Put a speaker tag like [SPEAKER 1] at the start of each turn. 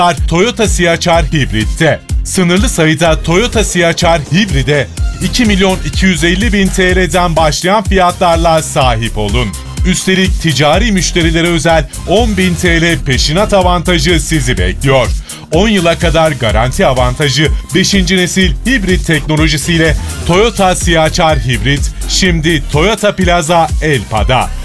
[SPEAKER 1] Toyota CHR Hibrit'te. Sınırlı sayıda Toyota CHR Hibrit'e 2.250.000 TL'den başlayan fiyatlarla sahip olun. Üstelik ticari müşterilere özel 10.000 TL peşinat avantajı sizi bekliyor. 10 yıla kadar garanti avantajı 5. nesil hibrit teknolojisiyle Toyota CHR Hibrit şimdi Toyota Plaza Elpa'da.